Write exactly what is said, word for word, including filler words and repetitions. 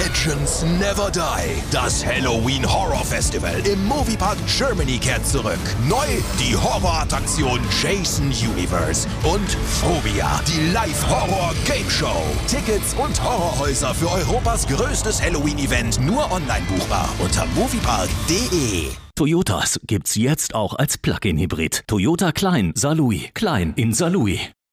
Legends never die. Das Halloween Horror Festival im Moviepark Germany kehrt zurück. Neu die Horrorattraktion Jason Universe und Phobia, die Live-Horror-Game-Show. Tickets und Horrorhäuser für Europas größtes Halloween-Event nur online buchbar unter moviepark punkt de. Toyotas gibt's jetzt auch als Plug-in-Hybrid. Toyota Klein Saarlouis. Klein in Saarlouis.